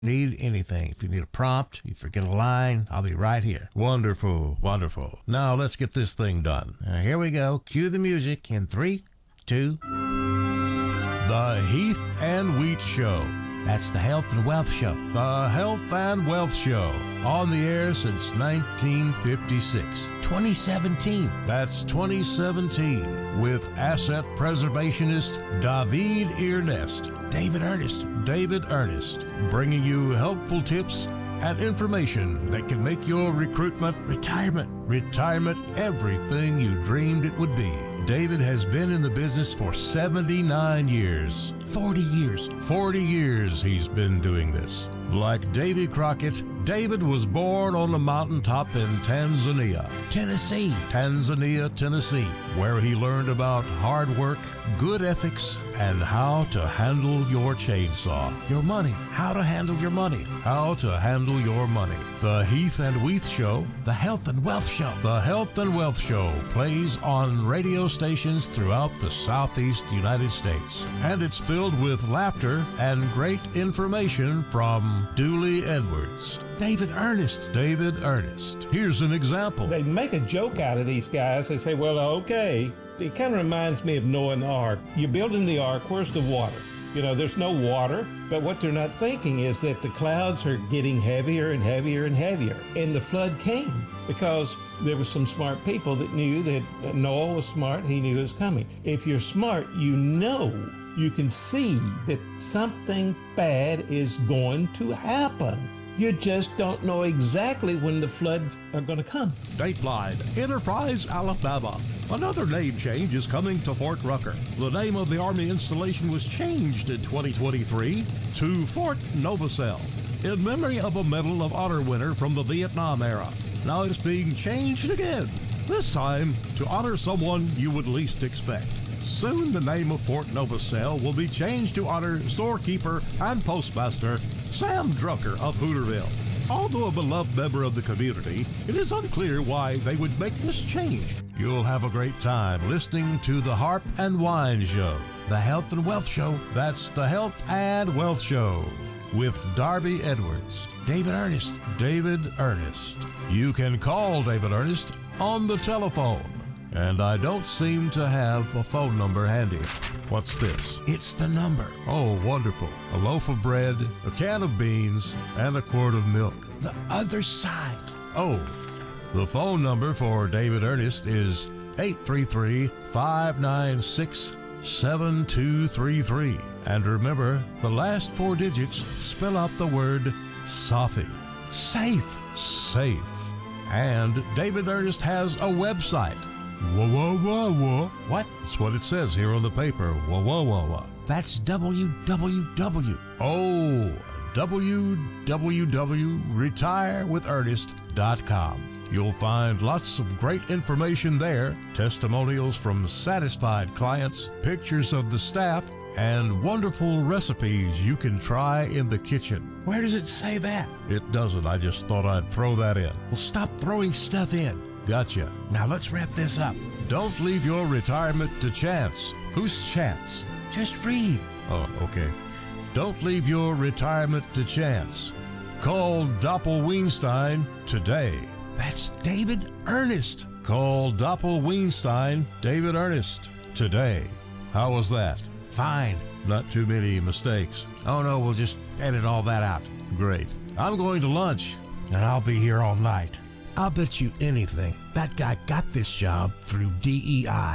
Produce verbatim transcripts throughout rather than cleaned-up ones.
Need anything. If you need a prompt, you forget a line, I'll be right here. Wonderful, wonderful. Now let's get this thing done. Uh, here we go. Cue the music in three, two. The Heath and Wheat Show. That's the Health and Wealth Show. The Health and Wealth Show. On the air since nineteen fifty-six. twenty seventeen. That's twenty seventeen. With asset preservationist David Ernest. David Ernest. David Ernest. Bringing you helpful tips and information that can make your recruitment, retirement, retirement everything you dreamed it would be. David has been in the business for seventy-nine years. forty years. forty years he's been doing this. Like Davy Crockett, David was born on a mountaintop in Tanzania. Tennessee. Tanzania, Tennessee, where he learned about hard work, good ethics, and how to handle your chainsaw. Your money. How to handle your money. How to handle your money. The Heath and Wheat Show, the Health and Wealth Show. The Health and Wealth Show plays on radio stations throughout the Southeast United States. And it's filled with laughter and great information from Dooley Edwards. David Ernest. David Ernest. Here's an example. They make a joke out of these guys. They say, well, okay. It kind of reminds me of Noah and the ark. You're building the ark. Where's the water? You know, there's no water. But what they're not thinking is that the clouds are getting heavier and heavier and heavier. And the flood came because there were some smart people that knew that Noah was smart. He knew it was coming. If you're smart, you know, you can see that something bad is going to happen. You just don't know exactly when the floods are going to come. Dateline, Enterprise, Alabama. Another name change is coming to Fort Rucker. The name of the Army installation was changed in twenty twenty-three to Fort Novosel, in memory of a Medal of Honor winner from the Vietnam era. Now it's being changed again, this time to honor someone you would least expect. Soon the name of Fort Novosel will be changed to honor storekeeper and postmaster Sam Drucker of Hooterville. Although a beloved member of the community, it is unclear why they would make this change. You'll have a great time listening to the Harp and Wine Show, the Health and Wealth Show. That's the Health and Wealth Show with Darby Edwards. David Ernest. David Ernest. You can call David Ernest on the telephone. And I don't seem to have a phone number handy. What's this? It's the number. Oh, wonderful. A loaf of bread, a can of beans, and a quart of milk. The other side. Oh, the phone number for David Ernest is eight three three, five nine six, seven two three three. And remember, the last four digits spell out the word Safi. Safe. Safe. And David Ernest has a website. Whoa, whoa, whoa, whoa. What? That's what it says here on the paper. Whoa, whoa, whoa, whoa. That's w w w. Oh, w w w dot retire with ernest dot com. You'll find lots of great information there, testimonials from satisfied clients, pictures of the staff, and wonderful recipes you can try in the kitchen. Where does it say that? It doesn't. I just thought I'd throw that in. Well, stop throwing stuff in. Gotcha. Now let's wrap this up. Don't leave your retirement to chance. Who's chance? Just read. Oh, okay. Don't leave your retirement to chance. Call Doppel Weinstein today. That's David Ernest. Call Doppel Weinstein, David Ernest, today. How was that? Fine. Not too many mistakes. Oh no, we'll just edit all that out. Great. I'm going to lunch, and I'll be here all night. I'll bet you anything that guy got this job through D E I.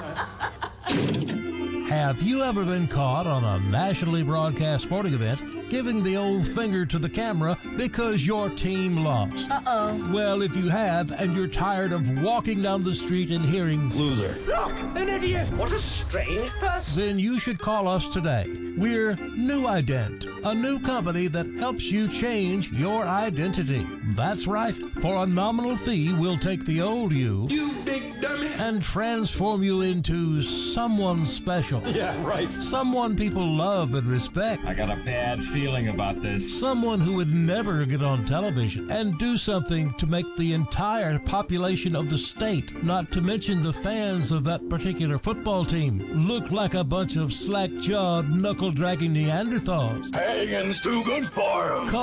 Have you ever been caught on a nationally broadcast sporting event giving the old finger to the camera because your team lost? Uh-oh. Well, if you have and you're tired of walking down the street and hearing, "Loser. Look, an idiot. What a strange person." Then you should call us today. We're New Ident, a new company that helps you change your identity. That's right. For a nominal fee, we'll take the old you You big dummy. and transform you into someone special. Yeah, right. Someone people love and respect. I got a bad feeling about this. Someone who would never get on television and do something to make the entire population of the state, not to mention the fans of that particular football team, look like a bunch of slack-jawed, knuckle-dragging Neanderthals. Hanging's too good for him.